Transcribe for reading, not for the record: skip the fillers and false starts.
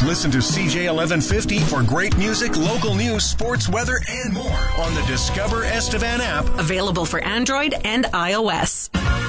Listen to CJ 1150 for great music, local news, sports, weather, and more on the Discover Estevan app. Available for Android and iOS.